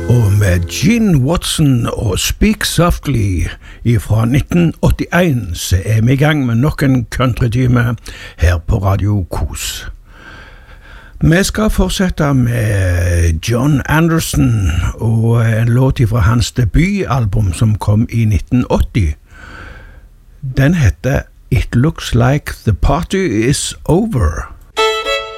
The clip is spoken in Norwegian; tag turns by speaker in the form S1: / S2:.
S1: Og med Gene Watson og Speak Softly fra 1981 så vi I gang med nok en countrytime her på Radio Kos. Vi skal fortsette med John Anderson og en låt fra hans debutalbum som kom I 1980. Den heter It Looks Like the Party Is Over.